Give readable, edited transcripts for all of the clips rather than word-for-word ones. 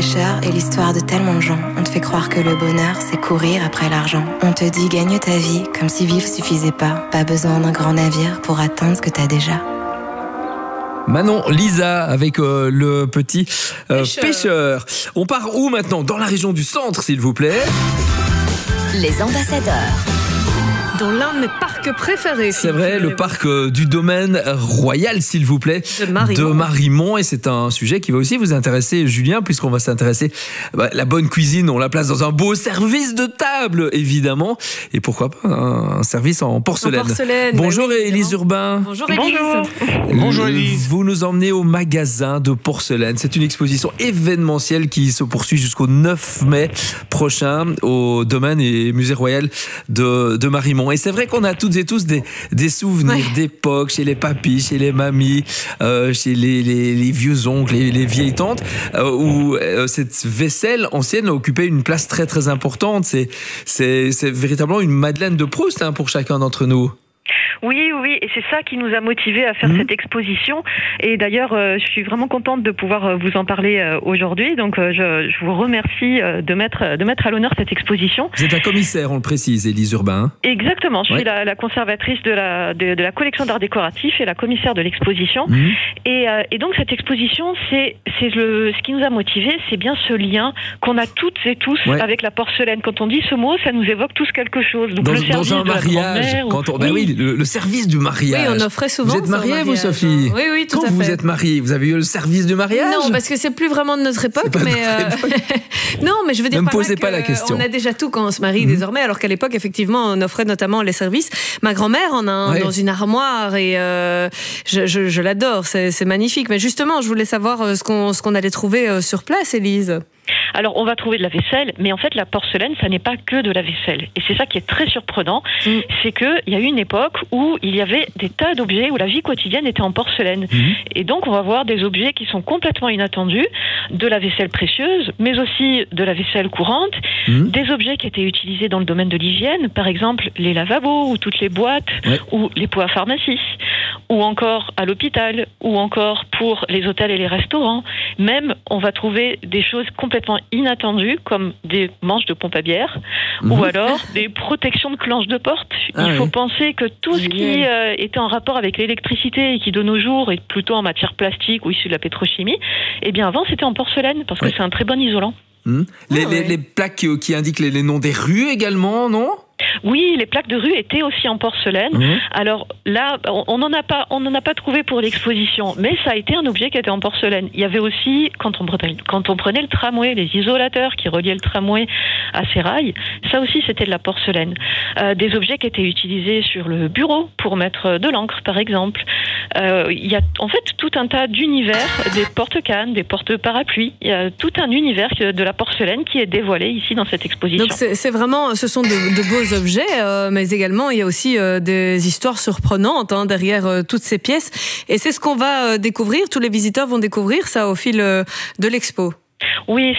pêcheurs est l'histoire de tellement de gens. On te fait croire que le bonheur, c'est courir après l'argent. On te dit gagne ta vie, comme si vivre suffisait pas. Pas besoin d'un grand navire pour atteindre ce que t'as déjà. Manon, Lisa avec le petit pêcheur. On part où maintenant? Dans la région du centre, s'il vous plaît. Les ambassadeurs. Dans l'un de mes parcs préférés. C'est vrai, le parc du domaine royal, s'il vous plaît, de Marimont. Et c'est un sujet qui va aussi vous intéresser, Julien, puisqu'on va s'intéresser à la bonne cuisine. On la place dans un beau service de table, évidemment. Et pourquoi pas un service en porcelaine. Bonjour Élise Urbain. Bonjour Élise. Bonjour Élise. Vous nous emmenez au magasin de porcelaine. C'est une exposition événementielle qui se poursuit jusqu'au 9 mai prochain au domaine et musée royal de Marimont. Et c'est vrai qu'on a toutes et tous des souvenirs d'époque, chez les papis, chez les mamies, chez les vieux oncles, les vieilles tantes, où cette vaisselle ancienne occupait une place très très importante. C'est véritablement une Madeleine de Proust pour chacun d'entre nous. Oui, et c'est ça qui nous a motivés à faire cette exposition. Et d'ailleurs, je suis vraiment contente de pouvoir vous en parler aujourd'hui. Donc, je vous remercie de mettre à l'honneur cette exposition. Vous êtes la commissaire, on le précise, Élise Urbain. Exactement, je suis la conservatrice de la collection d'art décoratif et la commissaire de l'exposition. Et donc, cette exposition, ce qui nous a motivés, c'est bien ce lien qu'on a toutes et tous avec la porcelaine. Quand on dit ce mot, ça nous évoque tous quelque chose. Donc, dans un mariage, le service du mariage. Oui, on offrait souvent. Vous êtes mariée, vous, Sophie? Oui, tout à fait. Quand vous êtes mariée, vous avez eu le service du mariage? Non, parce que c'est plus vraiment de notre époque. Non, mais je veux dire, ne me posez pas la question. On a déjà tout quand on se marie désormais, alors qu'à l'époque, effectivement, on offrait notamment les services. Ma grand-mère en a un dans une armoire et je l'adore. C'est magnifique. Mais justement, je voulais savoir ce qu'on allait trouver sur place, Élise. Alors, on va trouver de la vaisselle, mais en fait, la porcelaine, ça n'est pas que de la vaisselle. Et c'est ça qui est très surprenant, c'est qu'il y a eu une époque où il y avait des tas d'objets où la vie quotidienne était en porcelaine. Et donc, on va voir des objets qui sont complètement inattendus, de la vaisselle précieuse, mais aussi de la vaisselle courante, des objets qui étaient utilisés dans le domaine de l'hygiène, par exemple les lavabos ou toutes les boîtes, ou les pots à pharmacie, ou encore à l'hôpital, ou encore pour les hôtels et les restaurants. Même, on va trouver des choses complètement inattendues, comme des manches de pompe à bière, ou alors des protections de clenches de porte. Il faut penser que tout ce qui était en rapport avec l'électricité et qui de nos jours est plutôt en matière plastique ou issue de la pétrochimie, eh bien avant c'était en porcelaine, parce que c'est un très bon isolant. Les plaques qui indiquent les noms des rues également, non ? Oui, les plaques de rue étaient aussi en porcelaine. Alors là, on n'en a pas trouvé pour l'exposition, mais ça a été un objet qui était en porcelaine. Il y avait aussi, quand on prenait le tramway, les isolateurs qui reliaient le tramway à ses rails, ça aussi c'était de la porcelaine. Des objets qui étaient utilisés sur le bureau pour mettre de l'encre, par exemple. Il y a en fait tout un tas d'univers, des porte-cannes, des porte-parapluies. Il y a tout un univers de la porcelaine qui est dévoilé ici dans cette exposition. Donc c'est vraiment, ce sont de beaux objets, mais également il y a aussi des histoires surprenantes derrière toutes ces pièces. Et c'est ce qu'on va découvrir, tous les visiteurs vont découvrir ça au fil de l'expo. Oui,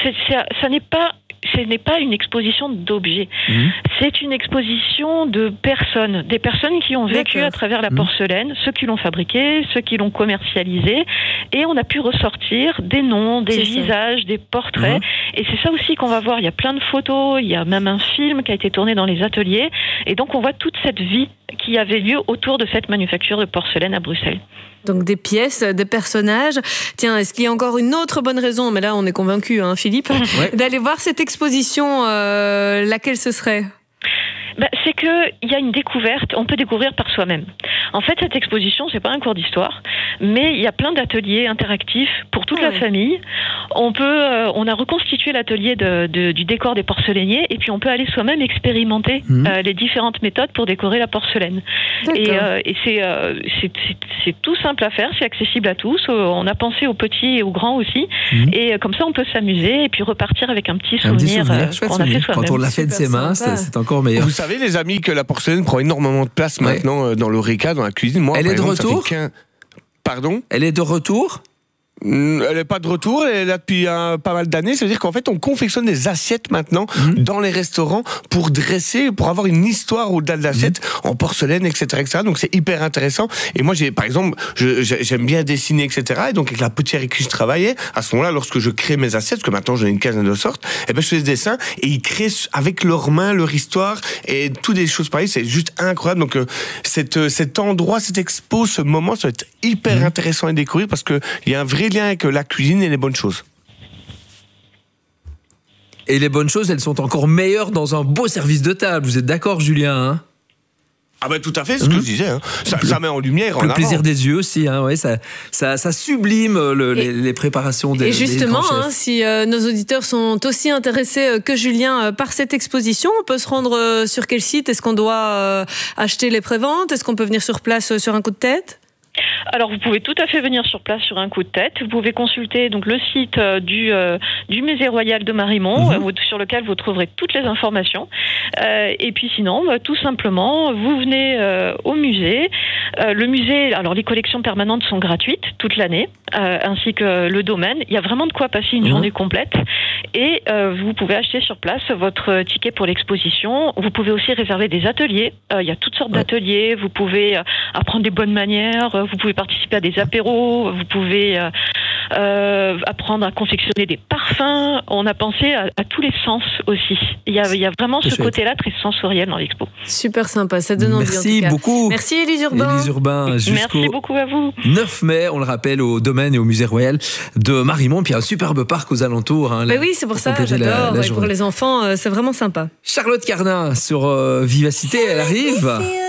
ce n'est pas une exposition d'objets. C'est une exposition de personnes, des personnes qui ont vécu à travers la porcelaine, ceux qui l'ont fabriquée, ceux qui l'ont commercialisée, et on a pu ressortir des noms, des visages, des portraits, et c'est ça aussi qu'on va voir. Il y a plein de photos, il y a même un film qui a été tourné dans les ateliers, et donc on voit toute cette vie qui avait lieu autour de cette manufacture de porcelaine à Bruxelles. Donc des pièces, des personnages. Tiens, est-ce qu'il y a encore une autre bonne raison, mais là on est convaincu, Philippe, d'aller voir cette exposition, laquelle ce serait ? C'est qu'il y a une découverte, on peut découvrir par soi-même. En fait, cette exposition, c'est pas un cours d'histoire, mais il y a plein d'ateliers interactifs pour toute la famille. On a reconstitué l'atelier du décor des porcelainiers, et puis on peut aller soi-même expérimenter les différentes méthodes pour décorer la porcelaine. Et c'est tout simple à faire, c'est accessible à tous. On a pensé aux petits et aux grands aussi, et comme ça on peut s'amuser et puis repartir avec un petit souvenir qu'on a fait soi-même. Quand on l'a fait de ses mains, c'est encore meilleur. Vous savez, les amis, que la porcelaine prend énormément de place maintenant dans l'Horeca, dans la cuisine. Moi, elle est de retour ? Pardon ? Elle est de retour ? Elle n'est pas de retour, elle est là depuis pas mal d'années. Ça veut dire qu'en fait, on confectionne des assiettes maintenant dans les restaurants pour dresser, pour avoir une histoire au-delà de l'assiette en porcelaine, etc., etc. Donc c'est hyper intéressant. Et moi, par exemple, j'aime bien dessiner, etc. Et donc avec la potière avec qui je travaillais, à ce moment-là, lorsque je crée mes assiettes, parce que maintenant j'en ai une quinzaine de sortes, et ben je fais des dessins et ils créent avec leurs mains leur histoire et toutes des choses pareilles. C'est juste incroyable. Donc cet endroit, cette expo, ce moment, ça va être hyper intéressant à découvrir parce que il y a un vrai lien avec la cuisine et les bonnes choses. Et les bonnes choses, elles sont encore meilleures dans un beau service de table. Vous êtes d'accord, Julien, hein? Ah ben tout à fait, c'est ce que je disais. Hein. Ça met en lumière, en le avant. plaisir des yeux aussi, hein, ouais, ça sublime les préparations des. Et justement, des grands chefs. si nos auditeurs sont aussi intéressés que Julien par cette exposition, on peut se rendre sur quel site? Est-ce qu'on doit acheter les préventes? Est-ce qu'on peut venir sur place sur un coup de tête? Alors, vous pouvez tout à fait venir sur place sur un coup de tête. Vous pouvez consulter donc le site du Musée Royal de Marimont, sur lequel vous trouverez toutes les informations. Et puis sinon, tout simplement, vous venez au musée. Le musée, alors les collections permanentes sont gratuites toute l'année, ainsi que le domaine. Il y a vraiment de quoi passer une journée complète. Et vous pouvez acheter sur place votre ticket pour l'exposition. Vous pouvez aussi réserver des ateliers. Il y a toutes sortes d'ateliers. Vous pouvez apprendre des bonnes manières. Vous pouvez participer à des apéros. Vous pouvez apprendre à confectionner des parfums. On a pensé à tous les sens aussi. Il y a vraiment ce côté-là très sensoriel dans l'expo. Super sympa, ça donne envie. Merci beaucoup. Merci Élise Urbain. Élise Urbain, merci beaucoup à vous. 9 mai, on le rappelle, au domaine et au musée royal de Marimont. Puis un superbe parc aux alentours. Hein, oui, c'est pour ça, j'adore. Et pour les enfants, c'est vraiment sympa. Charlotte Cardin sur Vivacité, elle arrive.